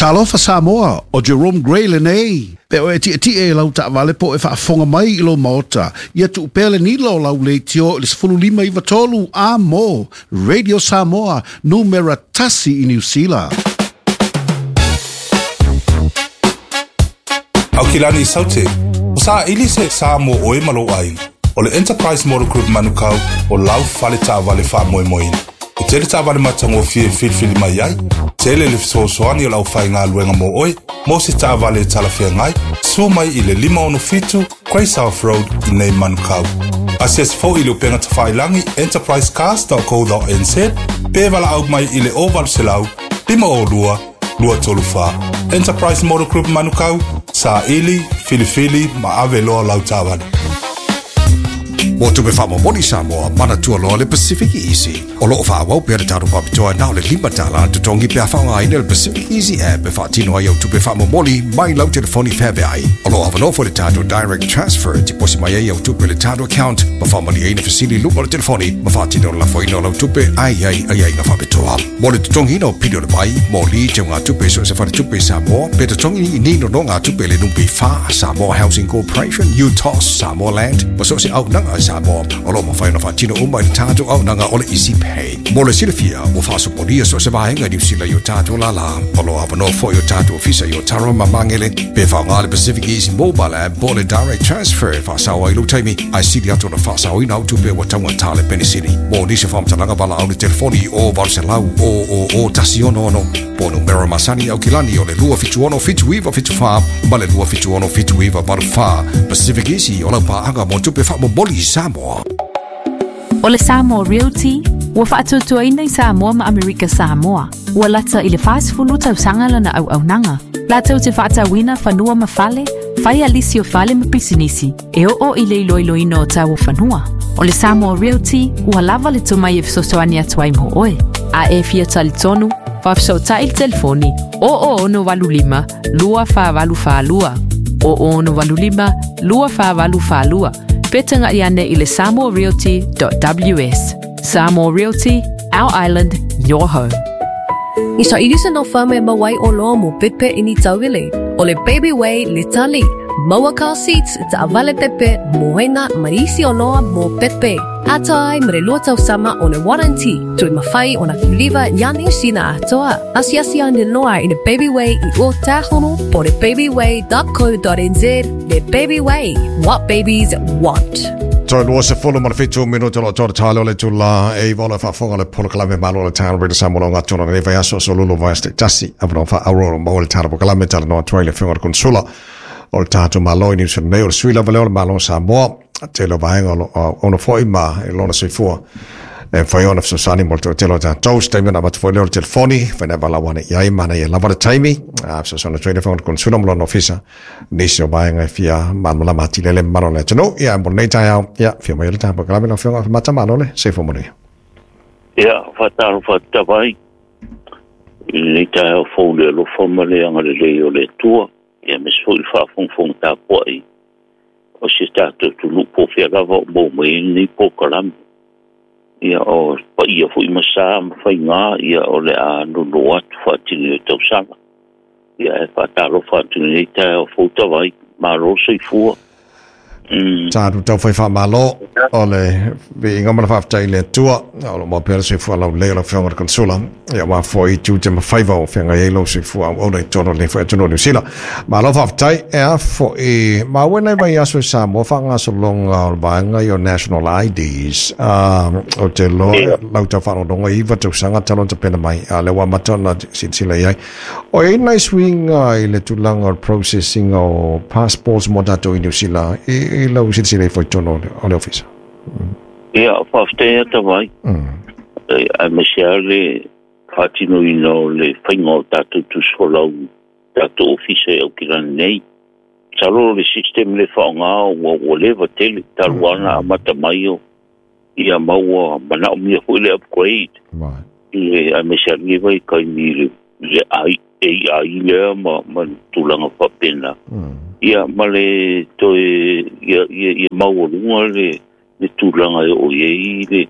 Talofa Samoa o Jerome Gray le nei. Pe o e e lau ta vale po e whaafonga mai I lo maota. Ia tu pele ni lo lau le tio le sfulu lima I vatolu a mo. Radio Samoa, numera tasi I New Zealand. Au kilani saute. O sa ili se Samoa o e malo ai. O le Enterprise Model Group manukau o lau fale ta vale wha moe moe. O tele ta vale matango fili mai ai. Tele le fisosoani o lau whai ngā luenga mo oe. Mo se ta vale talafia ngai. Su mai I le 5 Quay South Road I nei manukau. Asias fo I le upenga ta whailangi enterprisecars.co.nz. Pe wala au mai I le oval selau. 5 lua tolu wha. Enterprise Model Group manukau. Sa ili, fili, ma ave loa lau tāwani. Mo tupe whamo moni Samoa, mana tua loa le Pacific Easy. O loo whaawau pere tāru whapitoa nao le limbatala tu tongi pia whaunga ina le Pacific Easy app e whaatino ai au tupe whamo moni mai lau telefoni whebe ai. O loo awanofo le tātu direct transfer ti posi mai ai au tupe le tātu account ma whamani ai na fasili lupa le telefoni ma whaatino la foino lau tupe ai na whapitoa. Mo le tutongi ino pido le bai, mo li te ngā tupe so se whare tupe Samoa, pe tutongi I nino no ngā tupe le numpi wha Samoa Housing Corporation, UTOS, Samoa Land, ma so se au nanga Samoa, o lo mawhaina whaatino umai tātu au nanga ole Easy Pay. Mo le silifia, o whaasoporia so se wahenga New Zealand yo tātu la la, o lo awano fo yo tātu ofisa yo taro mamangele, pe whaunga le Pacific Easy Mobile app, bo le direct transfer, whaasawa I lutaimi, ai sili ato na whaasawa ina au tupe wa taunga tale penisini. Mo nisi whamtalanga wala au le telefoni o Valselau, o tasi ono, po numero masani au kilani o le lua fitu ono fitu iwa fitu wha, ma le lua fitu ono fitu iwa maru wha, Pacific Easy o lau paanga mo tupe wha mo boli Samoa. O le Samoa Realty, ua whaatutua ina I Samoa ma Amerika Samoa. Ua lata I le whaasfulu tau sangala na au nanga. Latau te whaatawina whanua ma whale, whai alisi o whale ma pisinisi, e o I le iloiloino o tau whanua. O le Samoa Realty, ua lava le tumai e fisosoani atuai mo oe. A e fia tali tonu, whafsota I le telefoni, o ono walulima, lua wha walu wha lua. O ono walulima, lua wha walu wha lua. Petanga iane I le samoarealty.ws. Samoa Realty, our island, your home. Isa irisa no whame mawai o loa mo pepe ini tauile. O le Baby Way le tali. Maua car seats ta avale pepe moena marisi o loa mo pepe. Atai mre lua tau sama o le warranty. Tui mawhai o na whiliva yani sina atoa. Asiasia ni noa I le Baby Way I o tāhono po le babyway.co.nz. Le Baby Way, what babies want. Toi lua se fulu mana fitu minuto lo tōra tāle o le tula e vola whaafonga le polokalame malo le tāna rita Samoa ngā tūna ne vai aso so lulu vai este tasi apano wha aurora mo le tāna pokalame tāna noa tuai le whiunga konsula o le tātu malo I New Zealand o le suila vale o le malo Samoa te lo vahenga ono foi ma e lona se fua e whai ona fsosani mo te lo tā tous teimi na matu foi leo le telefoni whena balawane iai mana I lava le taimi fsosana tuai le whiunga konsula mo lona ofisa nisi o vahenga fia manula mati lele mano le tano ia mo nei tai au ia fia mai le tāna pokalame na whiunga mata mano le se fomone ia whatawai nei tai au fau le lo formale anga le o le tua ia me soi whaafongfong tā puai o se tātou tu lupo fia lava o mo mai ni po kalam ia o pa ia fui masa mawhai ngā ia o le a nuno atu whaatini o tau sanga ia e whaataro whaatini nei tai o fautawai maro sei fua tātu tau whai whamalo o le vi inga mana whaftai le tua o lo mo pere sei fua lau leo la whionga konsula ia ma foi tu te mawhaiva o whianga e lo sei fua o nei tono le whai atuno New Zealand ma lo whaftai e a foi ma wena vai aso Samoa whanga so longa o vanga your national IDs o te lo lau tau whano donga iwa tau sanga talon te pena mai a le wa matona sila iai o e nai swinga I le tulanga o processing o passports mo dato I New Zealand I lau sila foi tono o le office ia whaftai ata vai a mesiale whaatino ino le whainga o tātou tu skolau tātou office au kirani nei talo le system le whaonga o lewa tele taruana amata mai o ia maua mana o mia hui le upgrade le a mesiale vai kai ni le AI lea ma tulanga whapena ia ma le toe ia maua lunga le tulanga o iei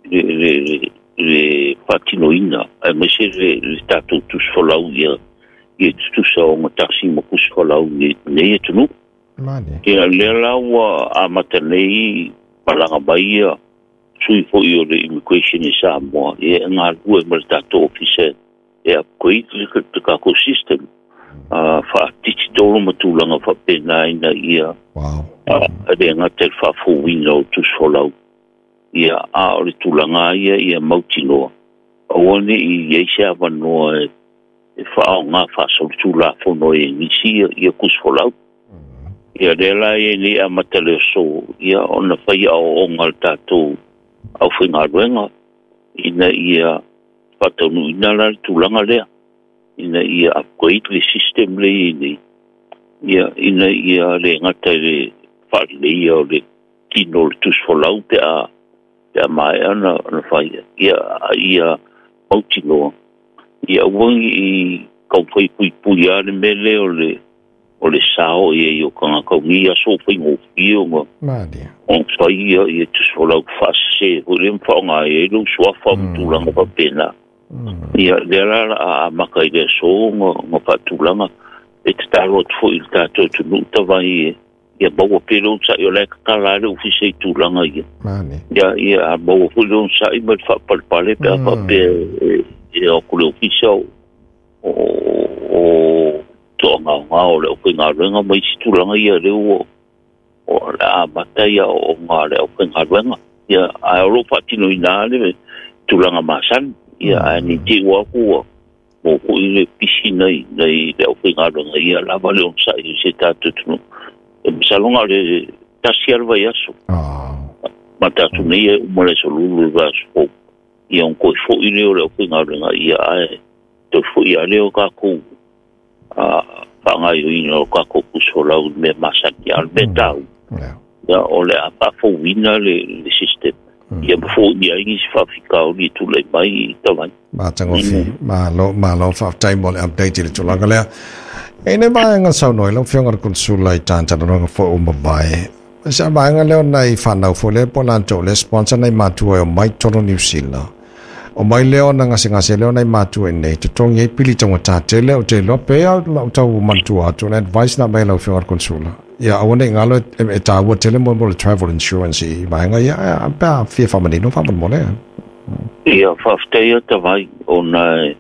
le whatinoina a mese le tātou tus whalau ia tutusa o ngatasi makuskolau nei tunu ia lelawa amatanei palanga baia sui fo i o le immigration i Samoa ia ngā lua ma le tato officer e upgrade le kako system whaatiti tolo matulanga whapena ina ia ade ngate le whaafuwina o tuskolau ia o le tulanga ia mautinoa awane i eisa wanoa e whaao ngā whaasol tula whono e nisi ia kuskolau ia rela e ni a matale so ia ona whai au o ngal tātou au whinga ruenga ina ia whataunu ina la tulanga lea ina ia upgrade le system le ini ia ina ia le ngata le whaalei o le tino le tusfolau te a mai ana whai ia mautinoa ia wangi i kauwhai pui ale mele o le sao i o kanga kaungia so whaingo whionga. On whai ia tusfolau whase, o le mwhaonga e lo suafa mtulanga pa pena. Ia lera a maka i le so ngā patulanga e te taro atu fo il tato tu nuta vai ia bawa pelo sa i o le kakalare ufise i tulanga ia. Ia bawa pelo sa i mai whapalpale pe a pape e o kule ufise o toanga o le ope ngā ruenga mai si tulanga ia reo o le a matai o ngā le ope ngā ruenga ia a Europa tino i nāle tulanga masan ia a ni te wakua mo ko i le pisi nei le ope ngā ruenga ia lava le onsa i se tātu tunu e misalonga le tasi alwa i aso ma tātu nei e umare so lulu vaso ia on koi fo i leo le ope ngā ruenga ia ae te fo i a leo kako whangai ino kako kusolau me masaki al me tau. Ia ole a pafo wina le system. Ia bafo ia ingi si whawhikao ni tūlei mai i tawai. Ma tangofi, ma lo whawtai mo le update le tūlanga lea. E ne maenga sau noi lau whionga konsula i tāntana ronga fo umabai. Sa maenga leo nei whanau fo le polanto le sponsor nei matua o mai toro New Zealand. O mai leo na ngase leo nei matu e nei tutongi e pili tonga tate leo te lo pea lau tau mantua atu na advice na mai lau whiongar konsula ia awane ngalo e tāua tele mo le travel insurance i maenga ia a pea fia whamanino whaman mo lea ia whafteia tawai o nai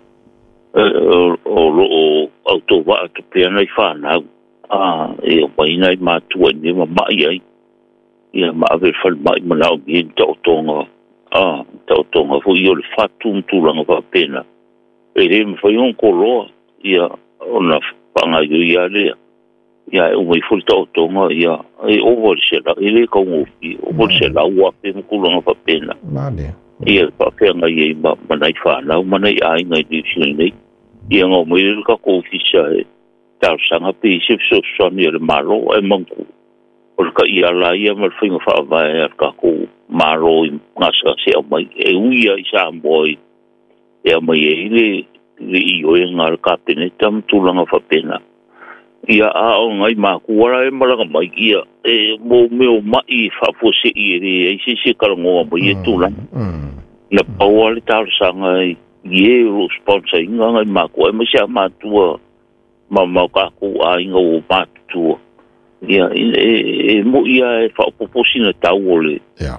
o auto wa atu pea nei whanau e o mai nei matua e nei ma mai ai ia ma ave whal mai manao mi tau tonga tau tonga fu io le fatu mtulanga pa pena e le mwhaion koloa ia ona panga ia lea ia e umai ful tau tonga ia e ovo le sela e le kaungofi ovo le sela ua pe mkulanga pa pena ia pa penga ia i manai whanau manai ai ngai diusio nei ia ngau mai le kako ofisa e tau sanga pe i sef so sani le malo e manku o ka ia la ia mal whainga whaavai ar kako maro i ngasa se o mai e uia i Samoa e a mai e le i oe ngā kapene tam tūlanga whapena ia a o ngai mākuara e maranga mai ia e mō meo mai whapose i e re e se karangoa mai e tūlanga na paua le tārsanga i e ro sponsor inga ngai mākua e masi a mātua ma kako a inga o mātua ia e mo ia e whapoposina tau ole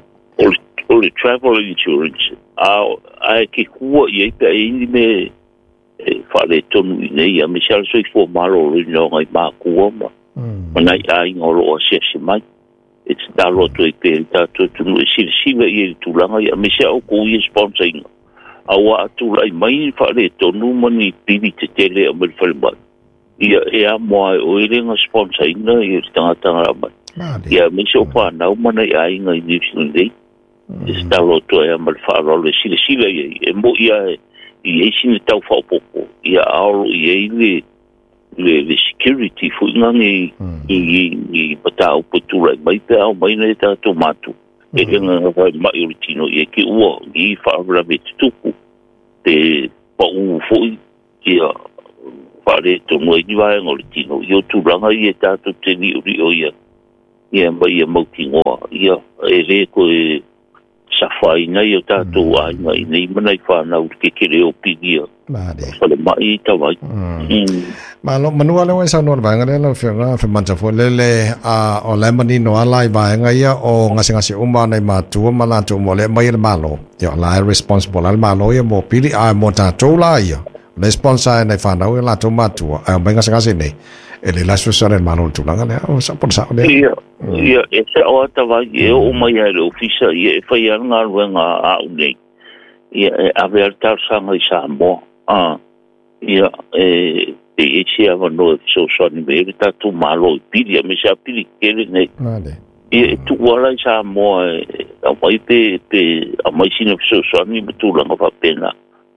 o le travel insurance a ke kua i epe e ini me whale tonu i nei a me siala soi fua maro o ino ngai mākua manai a inga o loa se mai e te talo to e pe tato tunu e sila i e tūlanga i a me siala o kou i e sponsor inga a wa atula i mai whale tonu mani pibi te tele a mele whale mai ia e a moa o e renga sponsor inga i e tanga mai ia me se o whanau manai a inga i New Zealand nei e stalo to e amal whaaro le sila e mo ia i e sine tau whaopopo ia aolo i e le security fu ingangi i pata au putura mai pe au mai nei tato matu e renga ngawai mai uri tino i e ki ua i whaara me tuku te pa uu fui ia whaare tono e niwae ngori tino i o tūranga i e tato te ni uri o ia mai e mauti ngoa ia e re ko e safai nei o tātou ainga i nei manai whanau ke kere o pigia. Whale mai tawai. Malo manua le sa no ba ngale lo fe mancha fo le o le mani no ala ba nga ia o ngasi uma nei ma tu ma la tu mo le mai le malo yo la responsible al malo ia mo pili a mo ta to la ia responsa nei fa na la to ma tu a ba ngasi nei ele la so sare malo tu la ngale o sa por sa le ia ese o ta va ye o mai le ofisa ye fa ia nga nga a nei ia a ver ta sa ngai sa mo ia e sia no so ni be ta tu malo pili me sa pili kele nei e tu wala sa mo a mai pe a mai sino so ni tu la va pena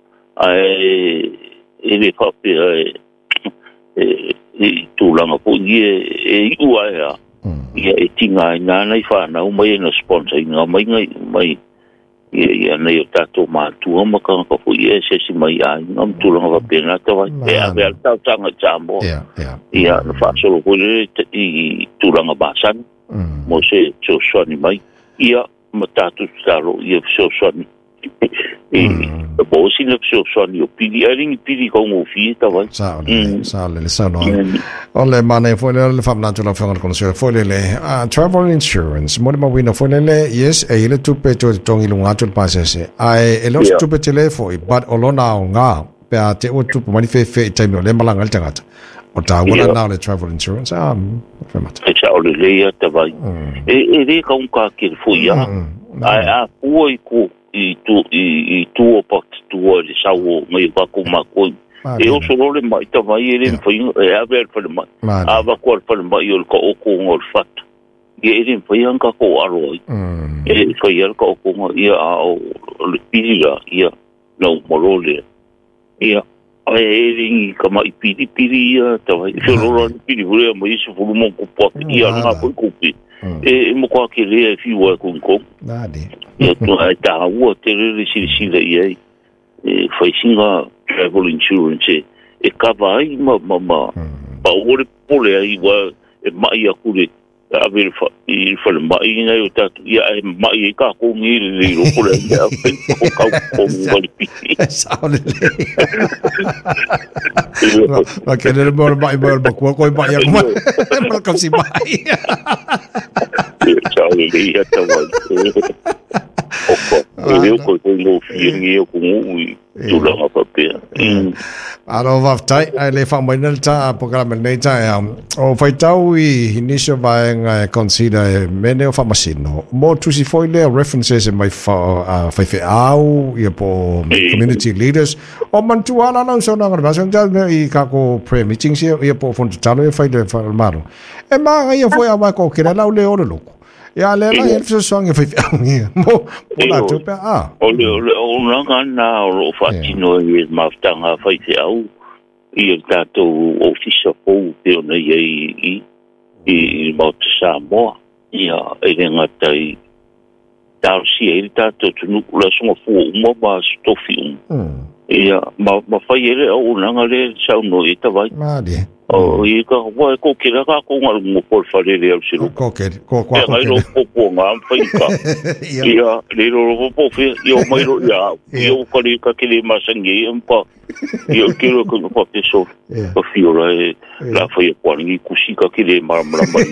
e le fa pe e tu la po e ua ia e tinga na na fa na o mai no sponsor nga mai ia nei ta to ma tu ma ka ko ia se si mai ai não tu não vai pena tá vai é ver tá tanga jambo ia no fa solo ko e tu não basan mo se so ni mai ia mata tu staro ia so ni e bo si no so ni o pili aring pili ko mo fi tá vai sa no ole mane foi le famna tu la fanga con foi le travel insurance mo ma wina foi le yes e ile tu pe to tongi lunga tu pasese ai e lo tu pe tele foi but olona nga pe te o tu mani fe time le malanga tanga o ta wala na le travel insurance fermat e cha ole le ta vai e re ka un ka ki foi ya ai foi ko i tu o pot tu o le sa o mai ba ko ma ko e o solo le mai ta vai ele foi e a ver for mai a va ko for mai o ko ngor fat e ele foi an ka ko aroi e foi el ko ia o le pila ia no morole ia ele ka mai pili ia ta vai solo le pili vole mai se fu mo ko pot ia na ko e mo ko ke le fi wa ko nade e tu ta o te le si le ia foi singa travel insurance e kava ai ma pa ore pole ai wa e mai a kule a ver fa mai na eu ta ia mai ka ko ni le ro pole ia ko ka ko ngol pi saule ma ke le mo mai ko mai ya ma ka si mai saule ia ta wa eu ko no fi ko tu la ma pe aro va tai le fa mai nel ta programa nei ta o fai tau I inicio vai nga consider mene o fa masino mo tu si foi le references in my fai fe au I po community leaders o man tu ala na so na nga so ja I ka ko pre meeting si I po fon talo e fai le fa maro e ma ia foi a ko que la le o loko ia le la e so e fai mo la tu pe o na o fatino e maftanga fai te au I tato officer po te ona I mot Samoa ia ele ngatai tau si ele tato tunu la songa fu mo ba stofi ia ma fai ele o nanga le sa no I tawai o I ka wa ko kira ka ko ngal mo por fare le si ko ai ro ko ngam fai ka ia le ro po fe io mai ro ia io ko le ka ke le masangi un po io quiero que no pode so o fiola la foi por ni kusika ke le marmara mai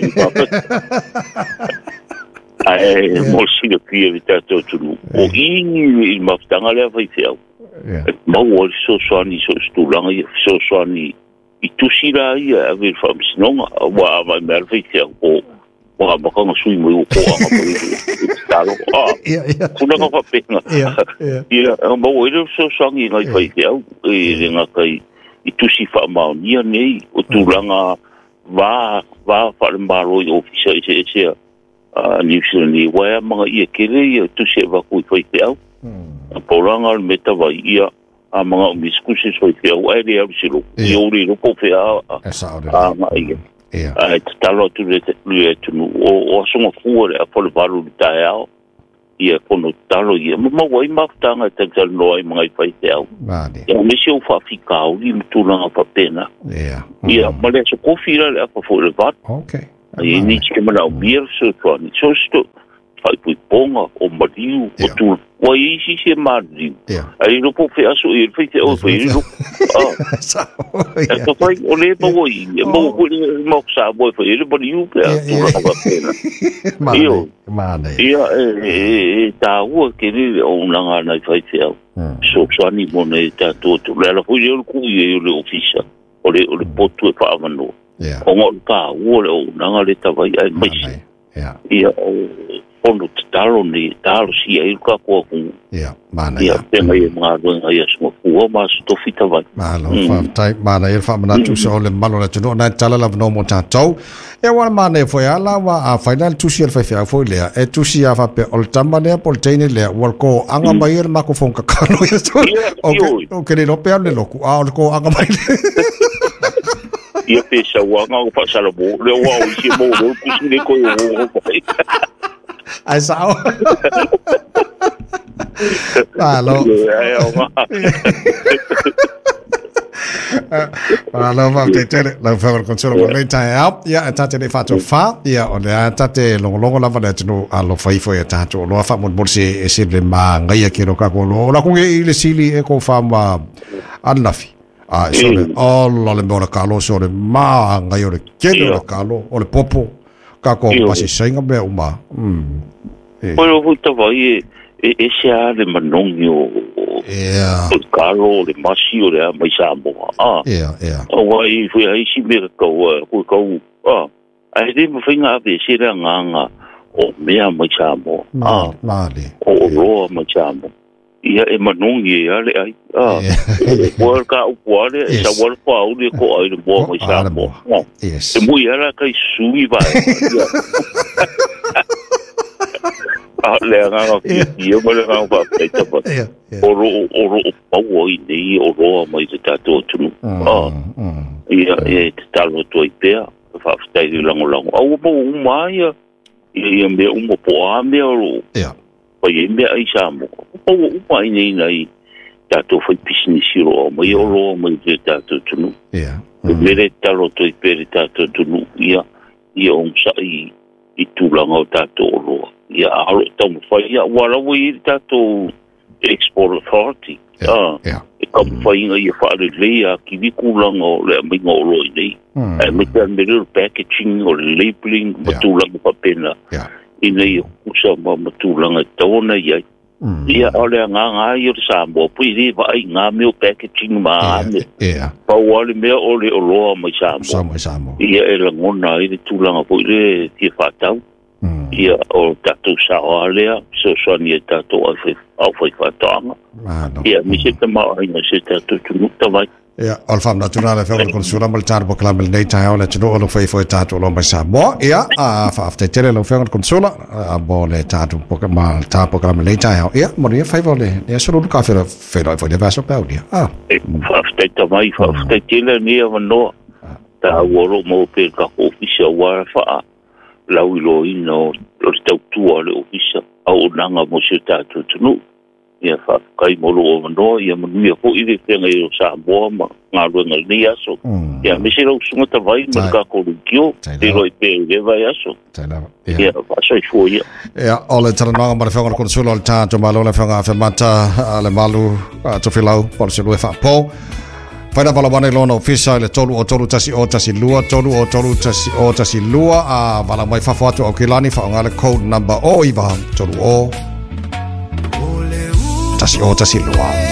ai mo si le pie vitato tu o I maftanga le fai feo ma o so ni so stulanga so ni I tusira ia a ver fam sinonga wa vai mer fai feo wa ba ka sui mo ko anga po stalo kuna ka pena ia ma o so ni ngai fai feo e nga kai I tusi fa ma ni nei o tulanga va fa maro officer se ni ni wa ma ia kele ia tusi va ku fai feo polanga meta vai ia a mga miskusi so ia wa ele au silo ia uri no ko fea ma ia talo tu le tu o songa fuore a pole valu tae ia pono talo ia ma wai maftanga te talo ai mga fai teo ia me se o fa fikau li mtulanga pa pena ia ma le so kofira le pa fo le vat okay ia ni ke mana o beer so sto fai pui ponga o mariu o tu wa isi se mariu ai no po fe aso e fe te o fe no to fai o le po i mo sa bo fe le mariu pe tu la va pena io ia ta o ke ni o nga na fai te so ni mo ne ta to la fu le ku ye le ofisa o le potu e fa mano o ngol ka o le nga le ta vai ai mai ia ono talo ni talo si ai ka ko mana ia tema ia mga ia smo fuo mas to fita vai malo fa tai mana ia fa mana tu so le malo na tuno na tala la no mo tatou e wa mana foi ala wa a final tu si fa fa foi le e tu si fa pe ol tamane pol tene le wal ko anga mai ma ko fon ka kano ia o ke le no pe le lo ko a ko anga mai ia pesa wanga o pa sala bo le wa o si mo o kusi le ko o ai sao alo alo va te la favor consolo con lei tai up ya tate le faccio fa ya o le tate longo la va no allo fai foi tato lo fa mo borsi e se le ma ngai ke ro ka ko lo la ko e le sili e ko fa ma annafi so le all le bona kalo so le ma ngai o le kelo kalo o le popo ka ko pasi senga be uma Pero vuta vai e se ale manongio o kalo le masio le mai sambo o vai foi aí si me ko ai de mo finga be se la nganga o mea mai sambo male o ro mai sambo ia e manongi ale ai por ka o pole sa wal pa o de ko ai bo mai sambo e muy era kai sui vai le nga ia mo le nga pa peta pa oro o i oro mai te tato tu ia e talo to ipea fa stai lango au mo mai ia me mo po a me oro pa ia me ai samo o mai nei tato foi business ro mai oro mai te tato tu le talo to ipea tato tu ia on sai i tu lango tato oro ia alo tau fai ia wala wi tato export authority e kam fai ia fa le ia ki vi kulango le mi ngolo nei e me tan me packaging o labeling matulang pa pena ina ia usa ma matulang tona ia ia ole nga ia sambo pi ri va nga me packaging ma pa wale me ole olo ma sambo ia e ngona i tulanga po le ti fa tau ia o tato sa olea so ni tato au foi fatanga ia mi se tama ina se tato tu tama ia al fam naturale fe con sura mal tar bo klam nei ta ole tu lo foi tato lo mai sa bo ia a fa afte tele lo fe con sura a bo le tato bo mal ta bo klam nei ta ia mo ia fa vole ia solo ka fe foi de vaso pa dia fa afte tama fa afte tele ni no ta woro mo pe ka ofisa wa fa lau ilo ino o tau tua le ofisa au nanga mo se tatu tunu ia fa kai molo o no ia manu ia ko ile tenga i sa bo ma nga ruenga ni aso ia me se lo sunga ta vai ma ka ko kio te lo pe le vai aso ia fa so fo ia ole tala nga ma fa con solo al tanto malo le fa fa mata ale malu to filau por se lo fa po Faida pala wane lona ofisa le tolu tasi lua a wala mai fafuatu au kilani fa ngale code number o iwa tolu o tasi lua